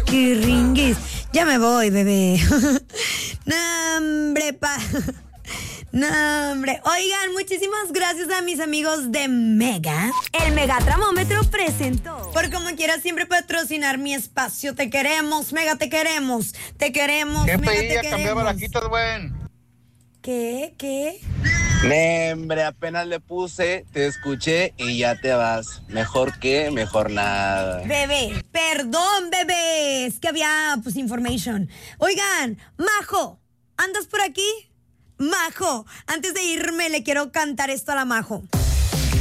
chiquiringuis. Ya me voy, bebé. No, hombre. Oigan, muchísimas gracias a mis amigos de Mega. El Mega Tramómetro presentó. Por como quieras siempre patrocinar mi espacio. Te queremos, Mega, te queremos. Te queremos, Siempre Mega, te iba a cambiar queremos. barajitas, güey. ¿Qué? Hombre, apenas le puse, te escuché y ya te vas. Mejor que, mejor nada. Bebé, perdón, bebé. Es que había, information. Oigan, Majo, ¿andas por aquí? Majo, antes de irme le quiero cantar esto a la Majo.